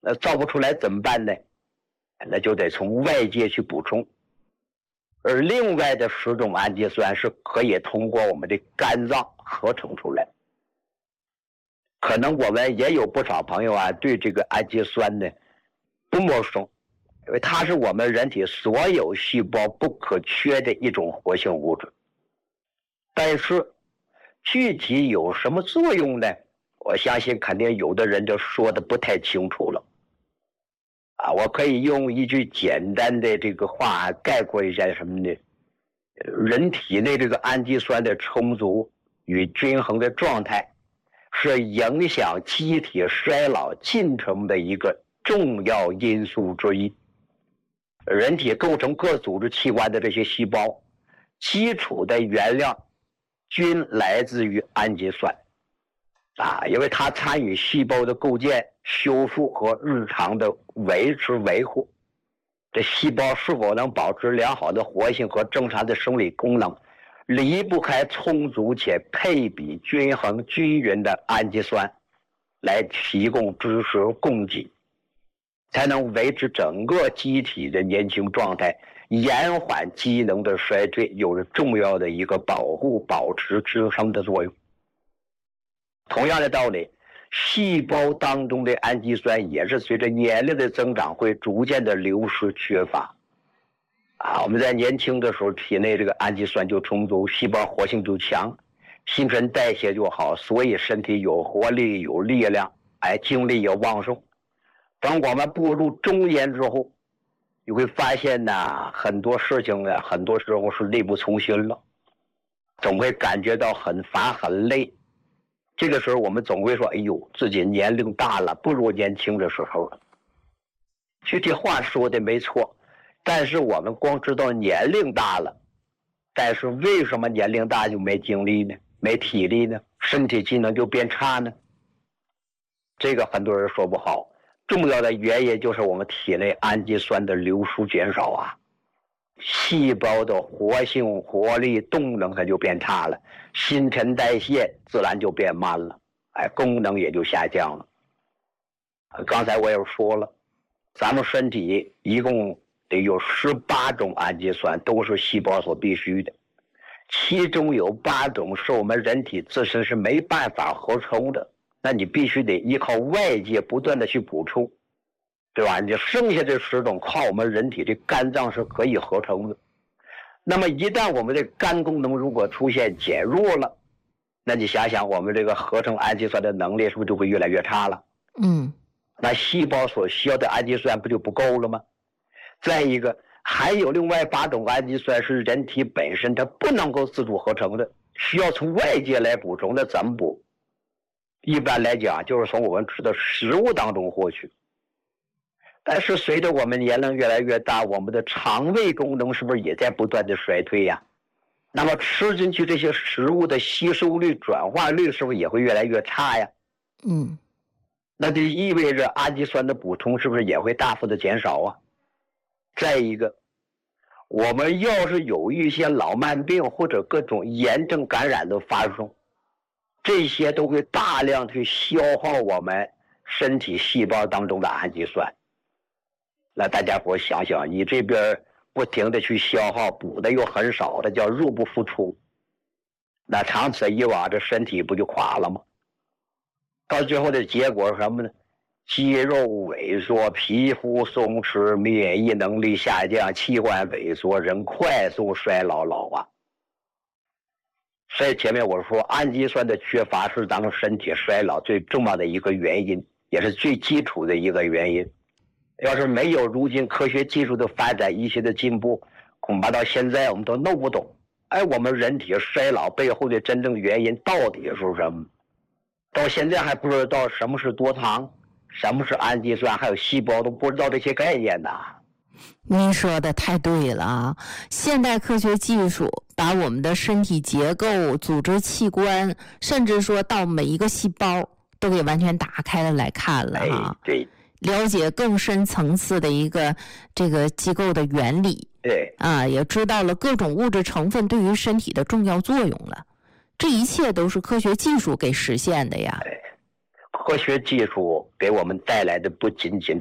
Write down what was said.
那造不出来怎么办呢？那就得从外界去补充。而另外的10种氨基酸是可以通过我们的肝脏合成出来。可能我们也有不少朋友啊，对这个氨基酸呢不陌生，因为它是我们人体所有细胞不可缺的一种活性物质。但是具体有什么作用呢？我相信肯定有的人就说的不太清楚了。我可以用一句简单的这个话概括一下什么呢？人体内这个氨基酸的充足与均衡的状态，是影响机体衰老进程的一个重要因素之一。人体构成各组织器官的这些细胞，基础的原料均来自于氨基酸。因为它参与细胞的构建、修复和日常的维持维护。这细胞是否能保持良好的活性和正常的生理功能，离不开充足且配比均衡均匀的氨基酸来提供支持供给，才能维持整个机体的年轻状态，延缓机能的衰退，有着重要的一个保护、保持、支撑的作用。同样的道理，细胞当中的氨基酸也是随着年龄的增长会逐渐的流失缺乏。我们在年轻的时候体内这个氨基酸就充足，细胞活性就强，新陈代谢就好，所以身体有活力有力量，精力也旺盛。等我们步入中年之后，你会发现很多事情很多时候是力不从心了，总会感觉到很烦很累。这个时候我们总会说，哎呦，自己年龄大了，不如年轻的时候了。具体话说的没错，但是我们光知道年龄大了，但是为什么年龄大就没精力呢？没体力呢？身体机能就变差呢？这个很多人说不好。重要的原因就是我们体内氨基酸的流失减少细胞的活性、活力、动能它就变差了，新陈代谢自然就变慢了，功能也就下降了。刚才我也说了，咱们身体一共得有18种氨基酸，都是细胞所必须的，其中有8种是我们人体自身是没办法合成的，那你必须得依靠外界不断的去补充，对吧？你剩下这10种靠我们人体的肝脏是可以合成的。那么一旦我们的肝功能如果出现减弱了，那你想想我们这个合成氨基酸的能力是不是就会越来越差了？那细胞所需要的氨基酸不就不够了吗？再一个，还有另外8种氨基酸是人体本身它不能够自主合成的，需要从外界来补充。那怎么补？一般来讲就是从我们吃的食物当中获取。但是随着我们年龄越来越大，我们的肠胃功能是不是也在不断的衰退呀？那么吃进去这些食物的吸收率、转化率是不是也会越来越差呀？那就意味着氨基酸的补充是不是也会大幅的减少？再一个，我们要是有一些老慢病或者各种炎症感染的发生，这些都会大量去消耗我们身体细胞当中的氨基酸。那大家伙想想，你这边不停的去消耗，补的又很少，这叫入不敷出。那长此以往，这身体不就垮了吗？到最后的结果是什么呢？肌肉萎缩，皮肤松弛，免疫能力下降，器官萎缩，人快速衰老所以前面我说氨基酸的缺乏是咱们身体衰老最重要的一个原因，也是最基础的一个原因。要是没有如今科学技术的发展，一些的进步，恐怕到现在我们都弄不懂，我们人体衰老背后的真正原因到底是什么？到现在还不知道什么是多糖，什么是氨基酸，还有细胞都不知道这些概念呢。 您说的太对了现代科学技术把我们的身体结构、组织器官，甚至说到每一个细胞都给完全打开了来看了对， 了解更深层次的一个这个机构的原理，也知道了各种物质成分对于身体的重要作用了。这一切都是科学技术给实现的呀。 科学技术给我们带来的不仅仅